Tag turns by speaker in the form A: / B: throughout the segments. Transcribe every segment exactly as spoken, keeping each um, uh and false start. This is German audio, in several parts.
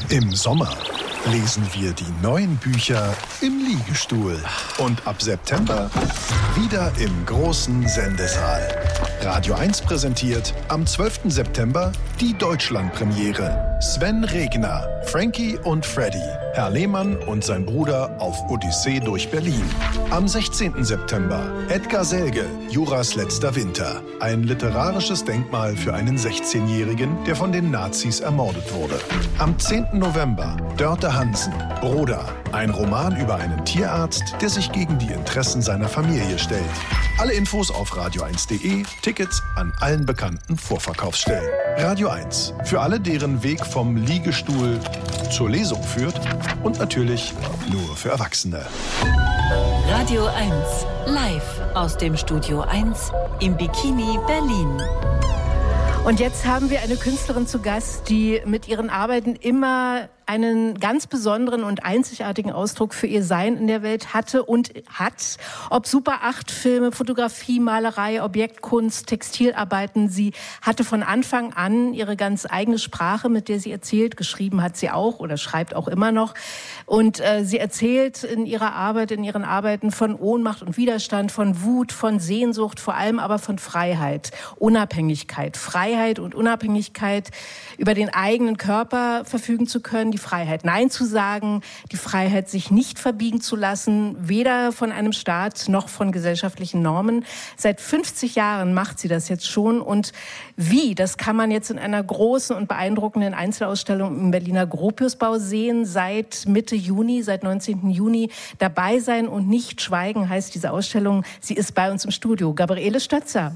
A: Im Sommer lesen wir die neuen Bücher im Liegestuhl. Und ab September wieder im großen Sendesaal. Radio eins präsentiert am zwölften September die Deutschlandpremiere. Sven Regner, Frankie und Freddy, Herr Lehmann und sein Bruder auf Odyssee durch Berlin. Am sechzehnten September Edgar Selge, Juras letzter Winter. Ein literarisches Denkmal für einen sechzehnjährigen, der von den Nazis ermordet wurde. Am zehnten November Dörte Hansen, Broder. Ein Roman über einen Tierarzt, der sich gegen die Interessen seiner Familie stellt. Alle Infos auf radio eins punkt de, Tickets an allen bekannten Vorverkaufsstellen. Radio eins, für alle, deren Weg vom Liegestuhl zur Lesung führt und natürlich nur für Erwachsene.
B: Radio eins, live aus dem Studio eins im Bikini Berlin.
C: Und jetzt haben wir eine Künstlerin zu Gast, die mit ihren Arbeiten immer einen ganz besonderen und einzigartigen Ausdruck für ihr Sein in der Welt hatte und hat. Ob Super acht Filme, Fotografie, Malerei, Objektkunst, Textilarbeiten. Sie hatte von Anfang an ihre ganz eigene Sprache, mit der sie erzählt. Geschrieben hat sie auch oder schreibt auch immer noch. Und äh, sie erzählt in ihrer Arbeit, in ihren Arbeiten von Ohnmacht und Widerstand, von Wut, von Sehnsucht, vor allem aber von Freiheit, Unabhängigkeit. Freiheit und Unabhängigkeit, über den eigenen Körper verfügen zu können, die Freiheit, Nein zu sagen, die Freiheit, sich nicht verbiegen zu lassen, weder von einem Staat noch von gesellschaftlichen Normen. Seit fünfzig Jahren macht sie das jetzt schon. Und wie, das kann man jetzt in einer großen und beeindruckenden Einzelausstellung im Berliner Gropiusbau sehen. Seit Mitte Juni, seit neunzehnten Juni. Dabei sein und nicht schweigen heißt diese Ausstellung. Sie ist bei uns im Studio. Gabriele Stötzer.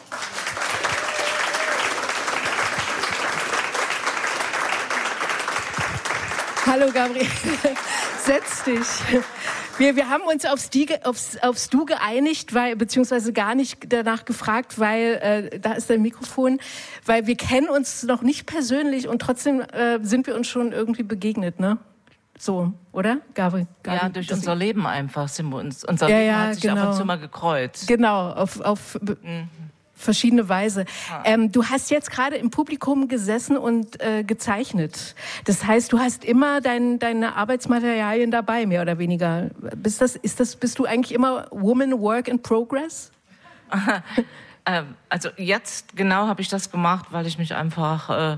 C: Hallo Gabriele, setz dich. Wir, wir haben uns aufs, Die, aufs, aufs Du geeinigt, weil, beziehungsweise gar nicht danach gefragt, weil, äh, da ist dein Mikrofon, weil wir kennen uns noch nicht persönlich und trotzdem äh, sind wir uns schon irgendwie begegnet, ne? So, oder? Gabriele?
D: Ja, durch unser Leben einfach sind wir uns, unser
C: ja,
D: Leben
C: ja,
D: hat sich
C: genau.
D: ab und zu mal gekreuzt.
C: Genau, auf, auf mhm. verschiedene Weise.
D: Ah.
C: Ähm, du hast jetzt gerade im Publikum gesessen und äh, gezeichnet. Das heißt, du hast immer dein, deine Arbeitsmaterialien dabei, mehr oder weniger. Bist, das, ist das, bist du eigentlich immer Woman Work in Progress?
D: äh, also jetzt genau habe ich das gemacht, weil ich mich einfach äh,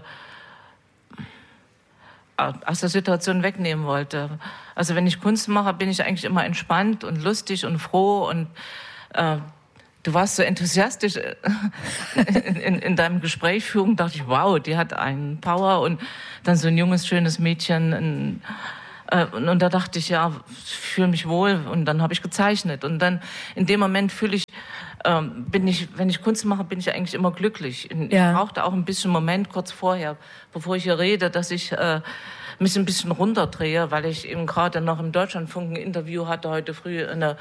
D: aus der Situation wegnehmen wollte. Also wenn ich Kunst mache, bin ich eigentlich immer entspannt und lustig und froh und äh, du warst so enthusiastisch in, in, in deinem Gesprächsführung, dachte ich, wow, die hat einen Power und dann so ein junges, schönes Mädchen. Und, äh, und, und da dachte ich, ja, ich fühle mich wohl und dann habe ich gezeichnet. Und dann in dem Moment fühle ich, äh, bin ich, wenn ich Kunst mache, bin ich eigentlich immer glücklich.
C: Ja.
D: Ich brauchte auch ein bisschen Moment kurz vorher, bevor ich hier rede, dass ich äh, mich ein bisschen runterdrehe, weil ich eben gerade noch im Deutschlandfunk ein Interview hatte, heute früh eine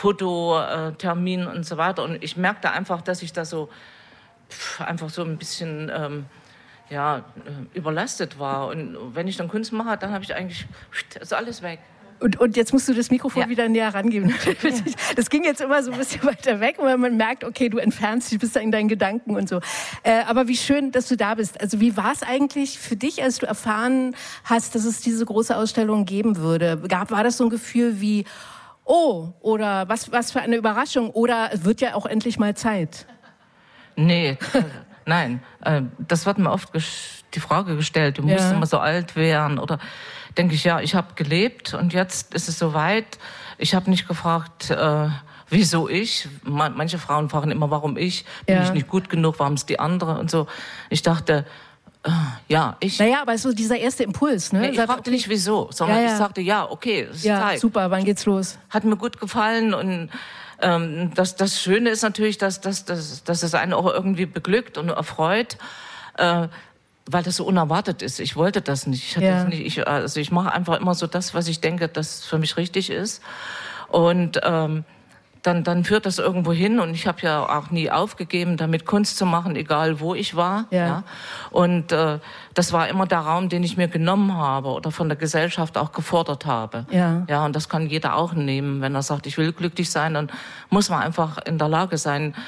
D: Fototermin und so weiter. Und ich merkte einfach, dass ich da so pff, einfach so ein bisschen ähm, ja, überlastet war. Und wenn ich dann Kunst mache, dann habe ich eigentlich, ist alles weg.
C: Und, und jetzt musst du das Mikrofon
D: ja.
C: wieder näher rangeben. Das ging jetzt immer so ein bisschen weiter weg, weil man merkt, okay, du entfernst dich, bist da in deinen Gedanken und so. Äh, aber wie schön, dass du da bist. Also wie war es eigentlich für dich, als du erfahren hast, dass es diese große Ausstellung geben würde? Gab, war das so ein Gefühl wie, oh, oder was, was für eine Überraschung, oder es wird ja auch endlich mal Zeit?
D: Nee, äh, nein. Äh, das wird mir oft ges- die Frage gestellt, du musst
C: Ja.
D: immer so alt werden oder... Denke ich, ja, ich habe gelebt und jetzt ist es soweit. Ich habe nicht gefragt, äh, wieso ich. Manche Frauen fragen immer, warum ich. Bin
C: Ja.
D: ich nicht gut genug? Warum ist die andere? Und so. Ich dachte, äh, ja, ich.
C: Naja, aber so dieser erste Impuls, ne?
D: Nee, ich
C: Sagt,
D: fragte nicht, wieso, sondern
C: Ja, ja.
D: ich sagte, ja, okay, es ist
C: ja,
D: Zeit.
C: super, wann geht's los?
D: Hat mir gut gefallen und ähm, das, das Schöne ist natürlich, dass, dass, dass, dass es einen auch irgendwie beglückt und erfreut. Äh, weil das so unerwartet ist. Ich wollte das nicht. Ich, hatte
C: Ja.
D: das nicht. ich, also ich mache einfach immer so das, was ich denke, das für mich richtig ist. Und ähm, dann, dann führt das irgendwo hin. Und ich habe ja auch nie aufgegeben, damit Kunst zu machen, egal wo ich war.
C: Ja.
D: Ja. Und äh, das war immer der Raum, den ich mir genommen habe oder von der Gesellschaft auch gefordert habe.
C: Ja.
D: Ja, und das kann jeder auch nehmen. Wenn er sagt, ich will glücklich sein, dann muss man einfach in der Lage sein,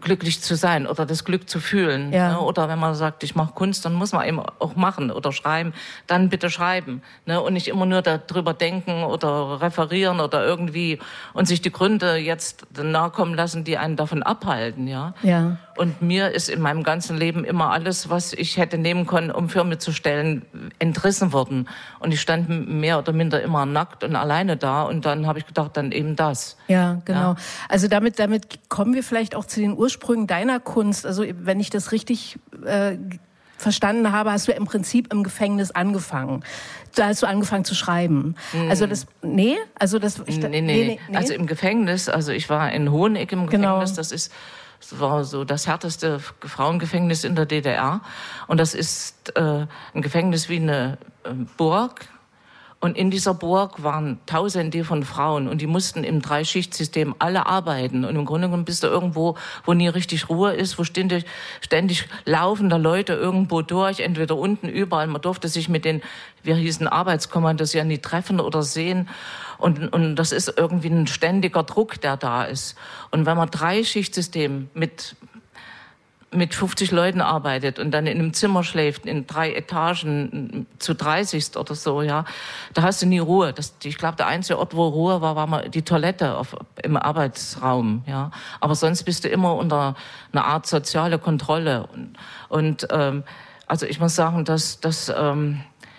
D: glücklich zu sein oder das Glück zu fühlen.
C: Ja.
D: Ne? Oder wenn man sagt, ich mache Kunst, dann muss man eben auch machen oder schreiben, dann bitte schreiben. Ne? Und nicht immer nur darüber denken oder referieren oder irgendwie und sich die Gründe jetzt nahekommen lassen, die einen davon abhalten. Ja?
C: Ja.
D: Und mir ist in meinem ganzen Leben immer alles, was ich hätte nehmen können, um für mich zu stellen, entrissen worden. Und ich stand mehr oder minder immer nackt und alleine da. Und dann habe ich gedacht, dann eben das.
C: Ja, genau.
D: Ja.
C: Also damit, damit kommen wir vielleicht auch zu den Ursprüngen deiner Kunst. Also wenn ich das richtig äh, verstanden habe, hast du im Prinzip im Gefängnis angefangen. Da hast du angefangen zu schreiben. Mm. Also das, nee, also das. Ich,
D: nee, nee,
C: nee, nee,
D: also im Gefängnis. Also ich war in Hoheneck im
C: Genau.
D: Gefängnis. Das ist Das war so das härteste Frauengefängnis in der D D R. Und das ist äh, ein Gefängnis wie eine äh, Burg. Und in dieser Burg waren Tausende von Frauen und die mussten im Dreischichtsystem alle arbeiten. Und im Grunde genommen bist du irgendwo, wo nie richtig Ruhe ist, wo ständig, ständig laufen da Leute irgendwo durch, entweder unten, überall. Man durfte sich mit den, wir hießen Arbeitskommandos, ja nie treffen oder sehen. Und, und das ist irgendwie ein ständiger Druck, der da ist. Und wenn man Dreischichtsystem mit mit fünfzig Leuten arbeitet und dann in einem Zimmer schläft, in drei Etagen zu dreißig oder so, ja, da hast du nie Ruhe. Das, ich glaube, der einzige Ort, wo Ruhe war, war mal die Toilette auf, im Arbeitsraum, ja. Aber sonst bist du immer unter einer Art soziale Kontrolle. Und, und ähm, also ich muss sagen, dass, dass, ähm,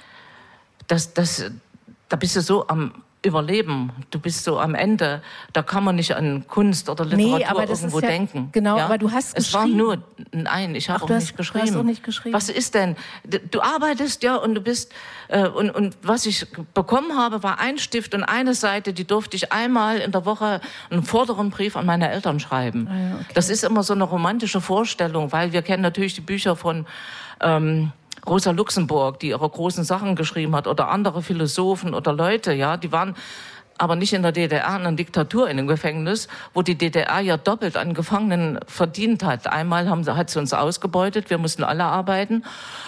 D: dass, dass, da bist du so am Überleben, du bist so am Ende, da kann man nicht an Kunst oder Literatur
C: nee, aber das
D: irgendwo
C: ist ja,
D: denken.
C: Genau,
D: ja?
C: aber du hast
D: es
C: geschrieben.
D: Es war nur, nein, ich habe auch, nicht geschrieben.
C: Du hast auch nicht geschrieben.
D: Was ist denn? Du arbeitest ja und du bist, äh, und, und was ich bekommen habe, war ein Stift und eine Seite, die durfte ich einmal in der Woche einen vorderen Brief an meine Eltern schreiben.
C: Ah, ja, okay.
D: Das ist immer so eine romantische Vorstellung, weil wir kennen natürlich die Bücher von ähm, Rosa Luxemburg, die ihre großen Sachen geschrieben hat, oder andere Philosophen oder Leute, ja, die waren aber nicht in der D D R, in einer Diktatur, in einem Gefängnis, wo die D D R ja doppelt an Gefangenen verdient hat. Einmal haben sie, hat sie uns ausgebeutet, wir mussten alle arbeiten.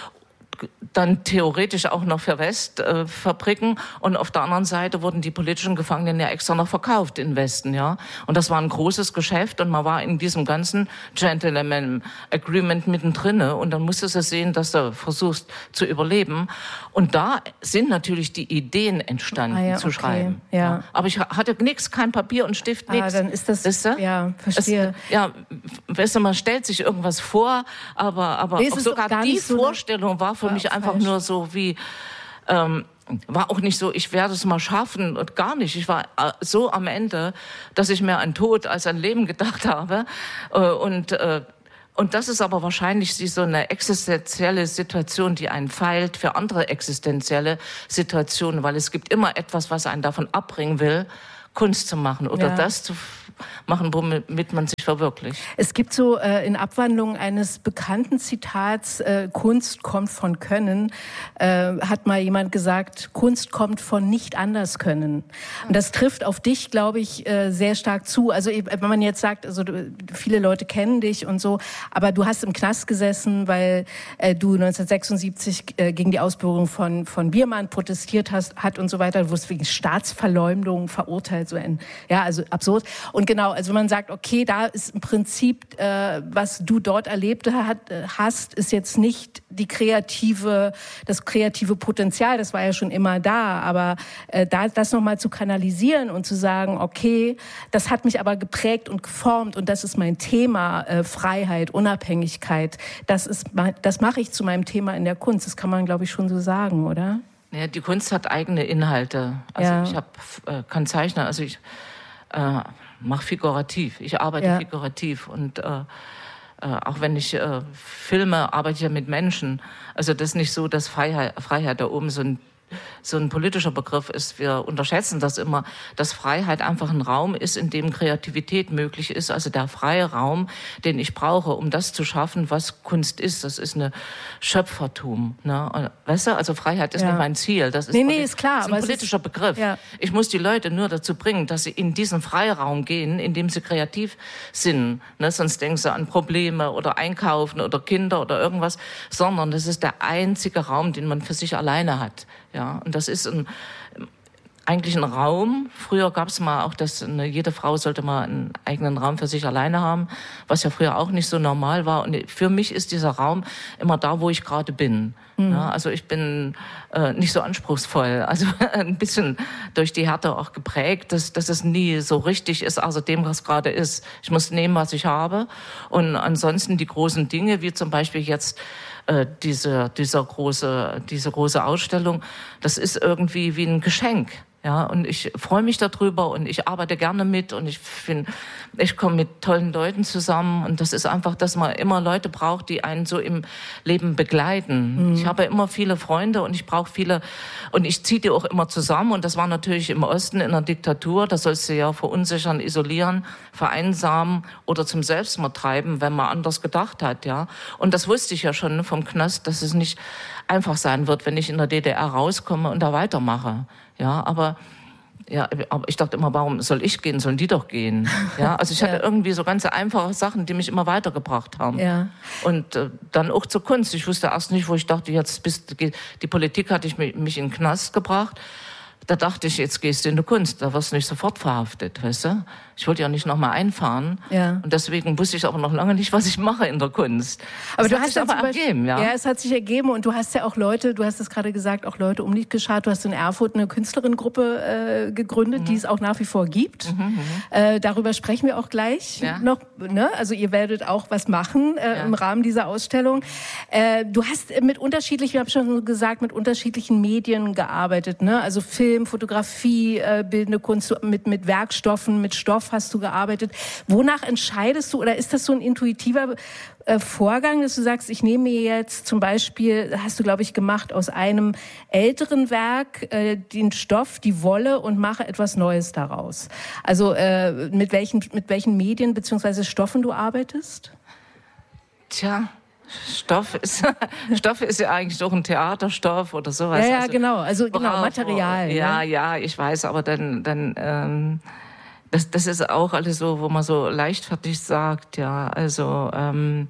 D: Dann theoretisch auch noch für Westfabriken. Äh, und auf der anderen Seite wurden die politischen Gefangenen ja extra noch verkauft im Westen, ja. Und das war ein großes Geschäft und man war in diesem ganzen Gentleman Agreement mittendrin. Und dann musstest du sehen, dass du versuchst zu überleben. Und da sind natürlich die Ideen entstanden, ah, ja, zu okay. schreiben.
C: Ja.
D: Ja. Aber ich hatte nichts, kein Papier und Stift, nichts.
C: Ah, dann ist das,
D: weißt du?
C: ja, verstehe.
D: Es, ja, weißt du, man stellt sich irgendwas vor, aber, aber
C: nee,
D: auch sogar die so Vorstellung war für mich einfach falsch. Nur so wie, ähm, war auch nicht so, ich werde es mal schaffen und gar nicht. Ich war äh, so am Ende, dass ich mehr an Tod als an Leben gedacht habe. Äh, und, äh, und das ist aber wahrscheinlich so eine existenzielle Situation, die einen feilt für andere existenzielle Situationen, weil es gibt immer etwas, was einen davon abbringen will, Kunst zu machen oder ja. das zu machen, womit man sich verwirklicht.
C: Es gibt so äh, in Abwandlung eines bekannten Zitats, äh, Kunst kommt von Können, äh, hat mal jemand gesagt, Kunst kommt von nicht anders können. Und das trifft auf dich, glaube ich, äh, sehr stark zu. Also wenn man jetzt sagt, also du, viele Leute kennen dich und so, aber du hast im Knast gesessen, weil äh, du neunzehnhundertsechsundsiebzig äh, gegen die Ausbürgerung von, von Biermann protestiert hast, hat und so weiter. Du wurdest wegen Staatsverleumdung verurteilt, so ein, ja, also absurd. Und genau, also wenn man sagt, okay, da ist im Prinzip, äh, was du dort erlebt hat, hast, ist jetzt nicht die kreative, das kreative Potenzial, das war ja schon immer da, aber äh, da das nochmal zu kanalisieren und zu sagen, okay, das hat mich aber geprägt und geformt und das ist mein Thema, äh, Freiheit, Unabhängigkeit, das ist, das mache ich zu meinem Thema in der Kunst, das kann man, glaube ich, schon so sagen, oder?
D: Ja, die Kunst hat eigene Inhalte. Also ja. ich hab, äh, kann zeichnen, also ich äh, mache figurativ. Ich arbeite ja. figurativ und äh, äh, auch wenn ich äh, filme, arbeite ich ja mit Menschen. Also das ist nicht so, dass Freiheit, Freiheit da oben so ein so ein politischer Begriff ist. Wir unterschätzen das immer, dass Freiheit einfach ein Raum ist, in dem Kreativität möglich ist. Also der freie Raum, den ich brauche, um das zu schaffen, was Kunst ist. Das ist eine Schöpfertum. Ne? Weißt du, also Freiheit ist ja. nicht mein Ziel. Das ist,
C: nee, nee, ist klar,
D: das ist ein politischer ist, Begriff. Ja. Ich muss die Leute nur dazu bringen, dass sie in diesen Freiraum gehen, in dem sie kreativ sind. Ne? Sonst denken sie an Probleme oder Einkaufen oder Kinder oder irgendwas. Sondern das ist der einzige Raum, den man für sich alleine hat. Ja, und das ist ein, eigentlich einen Raum. Früher gab es mal auch, dass eine, jede Frau sollte mal einen eigenen Raum für sich alleine haben, was ja früher auch nicht so normal war. Und für mich ist dieser Raum immer da, wo ich gerade bin. Mhm. Ja, also ich bin äh, nicht so anspruchsvoll, also ein bisschen durch die Härte auch geprägt, dass, dass es nie so richtig ist, außer dem, was gerade ist. Ich muss nehmen, was ich habe. Und ansonsten die großen Dinge, wie zum Beispiel jetzt äh, diese, dieser große, diese große Ausstellung, das ist irgendwie wie ein Geschenk. Ja, und ich freue mich darüber und ich arbeite gerne mit und ich finde, ich komme mit tollen Leuten zusammen und das ist einfach, dass man immer Leute braucht, die einen so im Leben begleiten. Mhm. Ich habe immer viele Freunde und ich brauche viele und ich ziehe die auch immer zusammen und das war natürlich im Osten in der Diktatur, da sollst du ja verunsichern, isolieren, vereinsamen oder zum Selbstmord treiben, wenn man anders gedacht hat, ja. Und das wusste ich ja schon vom Knast, dass es nicht einfach sein wird, wenn ich in der D D R rauskomme und da weitermache. Ja, aber, ja, aber ich dachte immer, warum soll ich gehen? Sollen die doch gehen? Ja, also ich hatte ja. irgendwie so ganz einfache Sachen, die mich immer weitergebracht haben. Ja. Und äh, dann auch zur Kunst. Ich wusste erst nicht, wo ich dachte, jetzt bist du, die Politik hatte ich mich, mich in den Knast gebracht. Da dachte ich, jetzt gehst du in die Kunst, da wirst du nicht sofort verhaftet, weißt du? Ich wollte ja nicht nochmal einfahren. Ja. Und deswegen wusste ich auch noch lange nicht, was ich mache in der Kunst.
C: Aber
D: das
C: du
D: hat
C: hast
D: sich aber
C: Beispiel,
D: ergeben, ja.
C: Ja, es hat sich ergeben und du hast ja auch Leute, du hast es gerade gesagt, auch Leute um dich geschart. Du hast in Erfurt eine Künstlerinnengruppe äh, gegründet, mhm. die es auch nach wie vor gibt. Mhm, äh, darüber sprechen wir auch gleich ja. noch. Ne? Also ihr werdet auch was machen äh, ja. im Rahmen dieser Ausstellung. Äh, du hast mit unterschiedlichen, ich habe schon gesagt, mit unterschiedlichen Medien gearbeitet. Ne? Also Film, Fotografie, äh, bildende Kunst, mit, mit Werkstoffen, mit Stoff hast du gearbeitet. Wonach entscheidest du, oder ist das so ein intuitiver äh, Vorgang, dass du sagst, ich nehme mir jetzt zum Beispiel, hast du, glaube ich, gemacht, aus einem älteren Werk äh, den Stoff, die Wolle und mache etwas Neues daraus? Also äh, mit welchen, mit welchen Medien bzw. Stoffen du arbeitest?
D: Tja, Stoff ist, Stoff ist ja eigentlich doch ein Theaterstoff oder sowas.
C: Ja, ja,
D: also,
C: genau, also genau, Material.
D: Ja,
C: ne?
D: ja, ich weiß, aber dann, dann ähm, das, das ist auch alles so, wo man so leichtfertig sagt, ja, also ähm,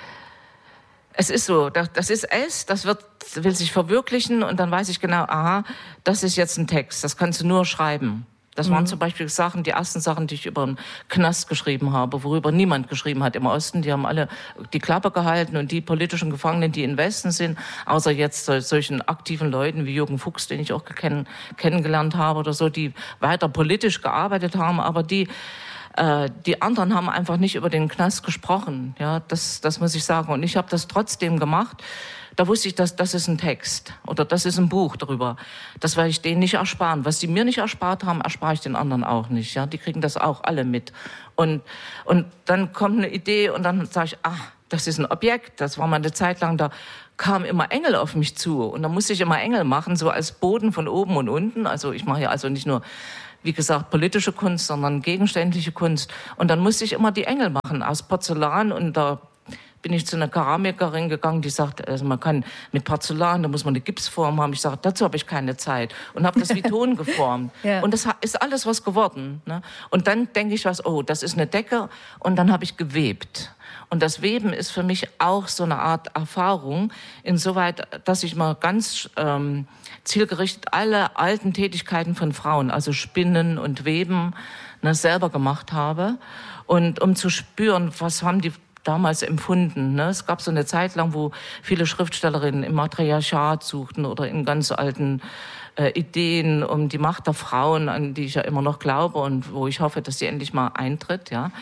D: es ist so, das, das ist es, das wird, will sich verwirklichen und dann weiß ich genau, aha, das ist jetzt ein Text, das kannst du nur schreiben. Das waren mhm. zum Beispiel Sachen, die ersten Sachen, die ich über den Knast geschrieben habe, worüber niemand geschrieben hat im Osten. Die haben alle die Klappe gehalten und die politischen Gefangenen, die im Westen sind, außer jetzt solchen aktiven Leuten wie Jürgen Fuchs, den ich auch kenn, kennengelernt habe oder so, die weiter politisch gearbeitet haben, aber die äh, die anderen haben einfach nicht über den Knast gesprochen. Ja, das, das muss ich sagen. Und ich habe das trotzdem gemacht. Da wusste ich, dass das ist ein Text oder das ist ein Buch darüber. Das werde ich denen nicht ersparen. Was sie mir nicht erspart haben, erspare ich den anderen auch nicht. Ja, die kriegen das auch alle mit. Und und dann kommt eine Idee und dann sage ich, ah, das ist ein Objekt. Das war mal eine Zeit lang, da kamen immer Engel auf mich zu und da musste ich immer Engel machen, so als Boden von oben und unten. Also ich mache ja also nicht nur, wie gesagt, politische Kunst, sondern gegenständliche Kunst. Und dann musste ich immer die Engel machen aus Porzellan und da bin ich zu einer Keramikerin gegangen, die sagt, also man kann mit Porzellan, da muss man eine Gipsform haben. Ich sage, dazu habe ich keine Zeit und habe das wie Ton geformt. Ja. Und das ist alles was geworden. Ne? Und dann denke ich was, oh, das ist eine Decke und dann habe ich gewebt. Und das Weben ist für mich auch so eine Art Erfahrung, insoweit, dass ich mal ganz ähm, zielgerichtet alle alten Tätigkeiten von Frauen, also Spinnen und Weben, ne, selber gemacht habe. Und um zu spüren, was haben die damals empfunden. Ne? Es gab so eine Zeit lang, wo viele Schriftstellerinnen im Matriarchat suchten oder in ganz alten äh, Ideen um die Macht der Frauen, an die ich ja immer noch glaube und wo ich hoffe, dass sie endlich mal eintritt. Ja,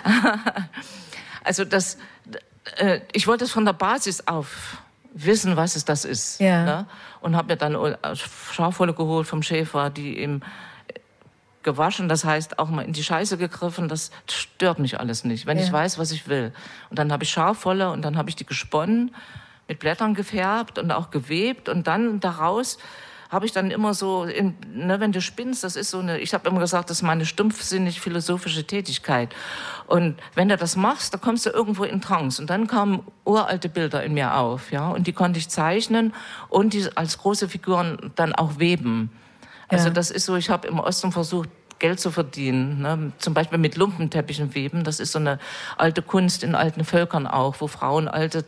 D: also das, äh, ich wollte es von der Basis auf wissen, was es das ist. Ja. Ne? Und habe mir dann Schafwolle geholt vom Schäfer, die im gewaschen, das heißt auch mal in die Scheiße gegriffen, das stört mich alles nicht, wenn ja. ich weiß, was ich will. Und dann habe ich Schafwolle und dann habe ich die gesponnen, mit Blättern gefärbt und auch gewebt und dann daraus habe ich dann immer so, in, ne, wenn du spinnst, das ist so eine, ich habe immer gesagt, das ist meine stumpfsinnig-philosophische Tätigkeit. Und wenn du das machst, da kommst du irgendwo in Trance. Und dann kamen uralte Bilder in mir auf, ja, und die konnte ich zeichnen und die als große Figuren dann auch weben. Also das ist so, ich habe im Osten versucht, Geld zu verdienen, ne? Zum Beispiel mit Lumpenteppichen weben. Das ist so eine alte Kunst in alten Völkern auch, wo Frauen alte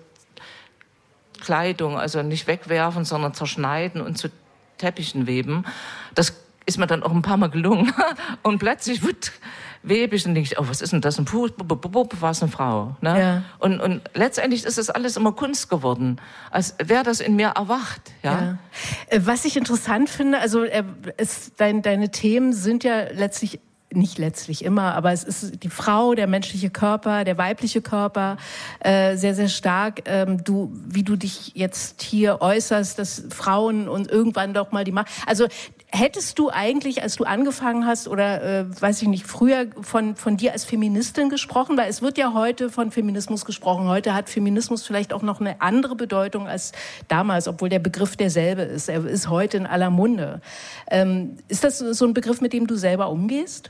D: Kleidung, also nicht wegwerfen, sondern zerschneiden und zu Teppichen weben. Das ist mir dann auch ein paar Mal gelungen. Und plötzlich wird webe ich und denke ich, oh, was ist denn das? Ein Fuß, war es eine Frau. Ne?
C: Ja.
D: Und, und letztendlich ist das alles immer Kunst geworden, als wäre das in mir erwacht. Ja?
C: Ja. Was ich interessant finde, also es, dein, deine Themen sind ja letztlich nicht letztlich immer, aber es ist die Frau, der menschliche Körper, der weibliche Körper, äh, sehr, sehr stark. Ähm, du, wie du dich jetzt hier äußerst, dass Frauen und irgendwann doch mal die Macht. Also hättest du eigentlich, als du angefangen hast oder, äh, weiß ich nicht, früher von, von dir als Feministin gesprochen? Weil es wird ja heute von Feminismus gesprochen. Heute hat Feminismus vielleicht auch noch eine andere Bedeutung als damals, obwohl der Begriff derselbe ist. Er ist heute in aller Munde. Ähm, ist das so ein Begriff, mit dem du selber umgehst?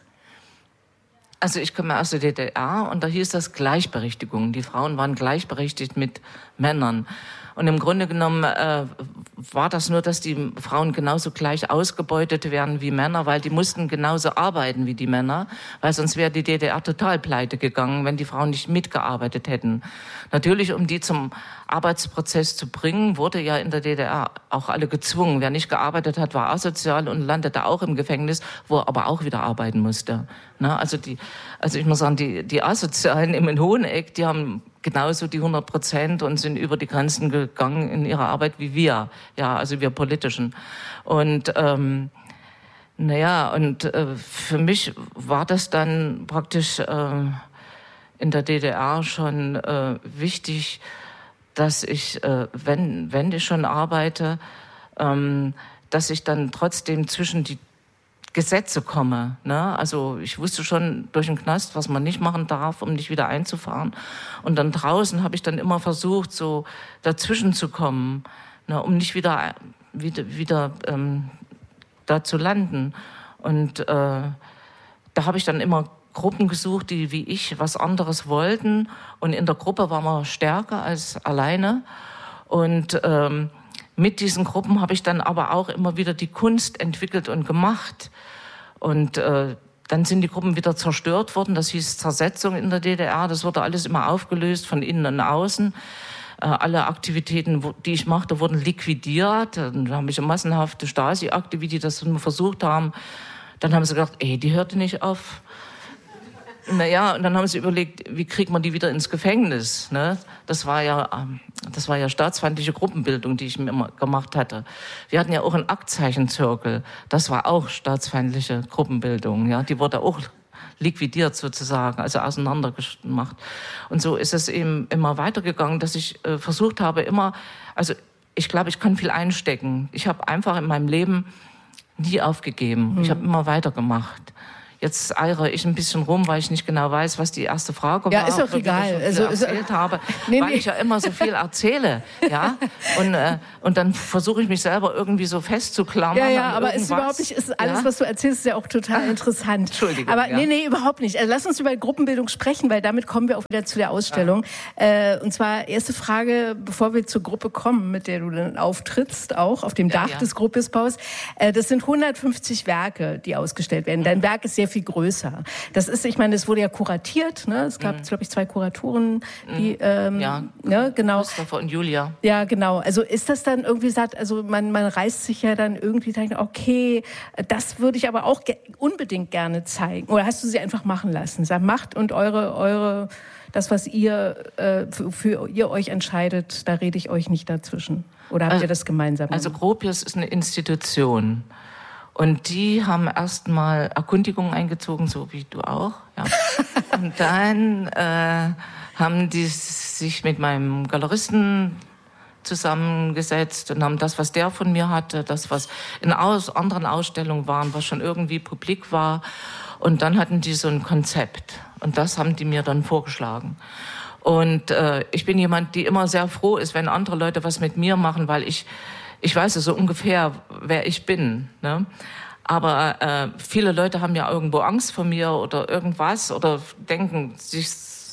D: Also ich komme aus der D D R und da hieß das Gleichberechtigung. Die Frauen waren gleichberechtigt mit Männern. Und im Grunde genommen äh, war das nur, dass die Frauen genauso gleich ausgebeutet werden wie Männer, weil die mussten genauso arbeiten wie die Männer, weil sonst wäre die D D R total pleite gegangen, wenn die Frauen nicht mitgearbeitet hätten. Natürlich, um die zum Arbeitsprozess zu bringen, wurde ja in der D D R auch alle gezwungen. Wer nicht gearbeitet hat, war asozial und landete auch im Gefängnis, wo er aber auch wieder arbeiten musste. Na, also die, also ich muss sagen, die, die Asozialen im Hoheneck, die haben genauso die hundert Prozent und sind über die Grenzen gegangen in ihrer Arbeit wie wir. Ja, also wir Politischen. Und ähm, naja, und äh, für mich war das dann praktisch äh, in der D D R schon äh, wichtig, dass ich, äh, wenn, wenn ich schon arbeite, ähm, dass ich dann trotzdem zwischen die Gesetze komme. Ne? Also ich wusste schon durch den Knast, was man nicht machen darf, um nicht wieder einzufahren. Und dann draußen habe ich dann immer versucht, so dazwischen zu kommen, ne? Um nicht wieder, wieder, wieder ähm, da zu landen. Und äh, da habe ich dann immer Gruppen gesucht, die wie ich was anderes wollten. Und in der Gruppe war man stärker als alleine. Und ähm, mit diesen Gruppen habe ich dann aber auch immer wieder die Kunst entwickelt und gemacht. Und äh, dann sind die Gruppen wieder zerstört worden. Das hieß Zersetzung in der D D R. Das wurde alles immer aufgelöst, von innen und außen. Äh, alle Aktivitäten, die ich machte, wurden liquidiert. Dann habe ich eine massenhafte Stasi-Akte, wie die das versucht haben. Dann haben sie gedacht, ey, die hörte nicht auf. Naja, und dann haben sie überlegt, wie kriegt man die wieder ins Gefängnis? Ne? Das war ja, das war ja staatsfeindliche Gruppenbildung, die ich mir immer gemacht hatte. Wir hatten ja auch einen Aktzeichenzirkel. Das war auch staatsfeindliche Gruppenbildung. Ja, die wurde auch liquidiert sozusagen, also auseinandergemacht. Und so ist es eben immer weitergegangen, dass ich äh, versucht habe, immer, also ich glaube, ich kann viel einstecken. Ich habe einfach in meinem Leben nie aufgegeben. Hm. Ich habe immer weitergemacht. Jetzt eire ich ein bisschen rum, weil ich nicht genau weiß, was die erste Frage
C: ja,
D: war.
C: Ja, ist doch egal.
D: Ich so also, erzählt habe, nee, weil nee. ich ja immer so viel erzähle, ja. Und äh, und dann versuche ich mich selber irgendwie so festzuklammern.
C: Ja, ja, aber ist überhaupt nicht, ist alles, ja? was du erzählst, ist ja auch total interessant.
D: Entschuldigung.
C: Aber
D: ja.
C: nee, nee, überhaupt nicht. Also, lass uns über Gruppenbildung sprechen, weil damit kommen wir auch wieder zu der Ausstellung. Ja. Äh, und zwar erste Frage, bevor wir zur Gruppe kommen, mit der du dann auftrittst, auch auf dem Dach ja, ja. des Gruppisbaus. Äh, das sind hundertfünfzig Werke, die ausgestellt werden. Dein Werk ist sehr viel größer. Das ist, ich meine, es wurde ja kuratiert, ne? Es gab, mhm. glaube ich, zwei Kuratoren, die, ähm,
D: ja,
C: ne, genau.
D: Christopher und Julia.
C: Ja, genau. Also ist das dann irgendwie sagt, also man, man reißt sich ja dann irgendwie, okay, das würde ich aber auch ge- unbedingt gerne zeigen. Oder hast du sie einfach machen lassen? Sag, macht und eure, eure, das, was ihr, äh, für, für ihr euch entscheidet, da rede ich euch nicht dazwischen. Oder habt
D: also,
C: ihr das gemeinsam?
D: Also Gropius ist eine Institution. Und die haben erst mal Erkundigungen eingezogen, so wie du auch. Ja. Und dann äh, haben die sich mit meinem Galeristen zusammengesetzt und haben das, was der von mir hatte, das, was in aus, anderen Ausstellungen waren, was schon irgendwie publik war. Und dann hatten die so ein Konzept. Und das haben die mir dann vorgeschlagen. Und äh, ich bin jemand, die immer sehr froh ist, wenn andere Leute was mit mir machen, weil ich Ich weiß ja so ungefähr, wer ich bin. Ne? Aber äh, viele Leute haben ja irgendwo Angst vor mir oder irgendwas oder denken sich,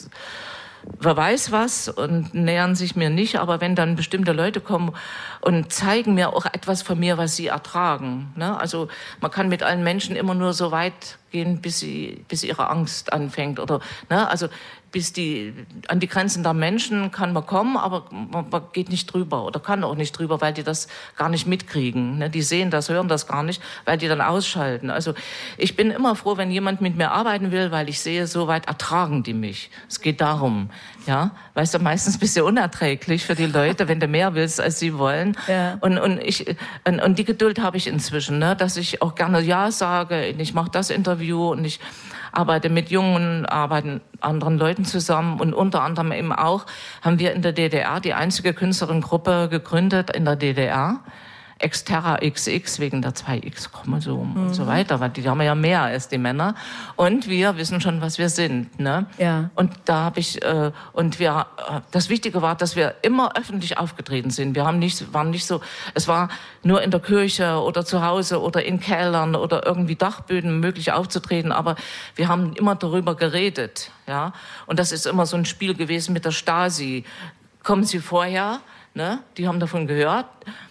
D: wer weiß was und nähern sich mir nicht. Aber wenn dann bestimmte Leute kommen und zeigen mir auch etwas von mir, was sie ertragen. Ne? Also man kann mit allen Menschen immer nur so weit gehen, bis sie, bis ihre Angst anfängt oder, ne, also bis die, an die Grenzen der Menschen kann man kommen, aber man, man geht nicht drüber oder kann auch nicht drüber, weil die das gar nicht mitkriegen. Ne? Die sehen das, hören das gar nicht, weil die dann ausschalten. Also ich bin immer froh, wenn jemand mit mir arbeiten will, weil ich sehe, so weit ertragen die mich. Es geht darum, ja, weißt du, meistens bist du unerträglich für die Leute, wenn du mehr willst, als sie wollen. Ja. Und, und, ich, und, und die Geduld habe ich inzwischen, ne? Dass ich auch gerne Ja sage, ich mache das Interview und ich arbeite mit jungen, arbeiten anderen Leuten zusammen und unter anderem eben auch haben wir in der D D R die einzige Künstlerinnengruppe gegründet in der D D R. Exterra X X wegen der zwei X-Chromosomen mhm. und so weiter, weil die haben ja mehr als die Männer und wir wissen schon, was wir sind, ne? Ja. Und da habe ich äh, und wir äh, das Wichtige war, dass wir immer öffentlich aufgetreten sind. Wir haben nicht waren nicht so, es war nur in der Kirche oder zu Hause oder in Kellern oder irgendwie Dachböden möglich aufzutreten, aber wir haben immer darüber geredet, ja? Und das ist immer so ein Spiel gewesen mit der Stasi. Kommen Sie vorher, ne? Die haben davon gehört.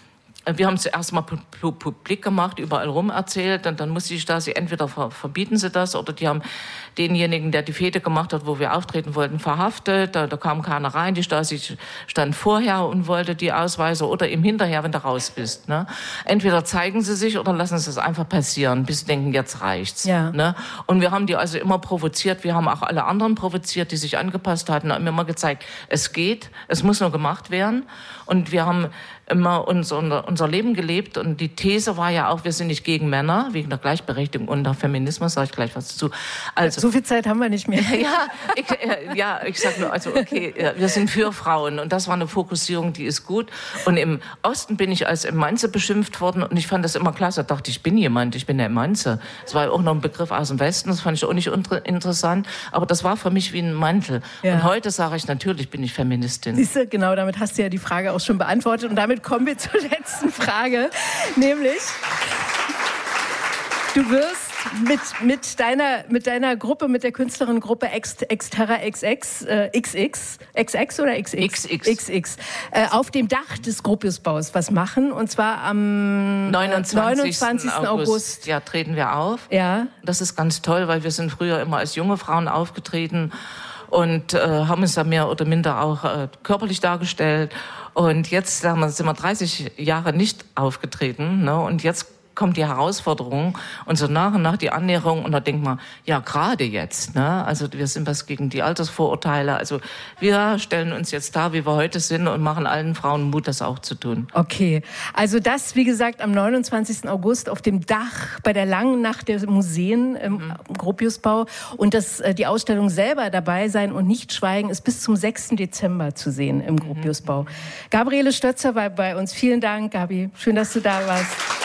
D: Wir haben es erst mal publik gemacht, überall rum erzählt und dann musste die Stasi entweder verbieten sie das oder die haben denjenigen, der die Fete gemacht hat, wo wir auftreten wollten, verhaftet. Da, da kam keiner rein. Die Stasi stand vorher und wollte die Ausweise oder eben hinterher, wenn du raus bist. Ne? Entweder zeigen sie sich oder lassen sie es einfach passieren, bis sie denken, jetzt reicht's. Ja. Ne? Und wir haben die also immer provoziert. Wir haben auch alle anderen provoziert, die sich angepasst hatten. Da haben wir immer gezeigt, es geht, es muss nur gemacht werden. Und wir haben immer unser, unser Leben gelebt und die These war ja auch, wir sind nicht gegen Männer, wegen der Gleichberechtigung und der Feminismus, sage ich gleich was dazu. Also,
C: so viel Zeit haben wir nicht mehr.
D: Ja, ich, ja, ich sag nur, also okay, wir sind für Frauen und das war eine Fokussierung, die ist gut. Und im Osten bin ich als Emanze beschimpft worden und ich fand das immer klasse. Da dachte ich, ich bin jemand, ich bin eine Emanze. Das war auch noch ein Begriff aus dem Westen, das fand ich auch nicht interessant, aber das war für mich wie ein Mantel. Ja. Und heute sage ich, natürlich bin ich Feministin.
C: Siehst du, genau, damit hast du ja die Frage auch schon beantwortet und damit kommen wir zur letzten Frage, nämlich du wirst mit, mit, deiner, mit deiner Gruppe, mit der Künstlerinnengruppe Exterra X X, äh, X X, X X oder X X?
D: X X.
C: X X, äh, auf dem Dach des Gropiusbaus was machen und zwar am neunundzwanzigsten August.
D: Ja, treten wir auf.
C: Ja.
D: Das ist ganz toll, weil wir sind früher immer als junge Frauen aufgetreten und äh, haben uns da mehr oder minder auch äh, körperlich dargestellt. Und jetzt sagen wir, sind wir dreißig Jahre nicht aufgetreten, ne? Und jetzt kommt die Herausforderung und so nach und nach die Annäherung und da denkt man, ja, gerade jetzt, ne? Also wir sind was gegen die Altersvorurteile, also wir stellen uns jetzt da, wie wir heute sind und machen allen Frauen Mut, das auch zu tun.
C: Okay, also das, wie gesagt, am neunundzwanzigsten August auf dem Dach bei der langen Nacht der Museen im mhm. Gropiusbau und das, die Ausstellung selber dabei sein und nicht schweigen ist bis zum sechsten Dezember zu sehen im Gropiusbau. Mhm. Gabriele Stötzer war bei uns. Vielen Dank, Gabi. Schön, dass du da warst.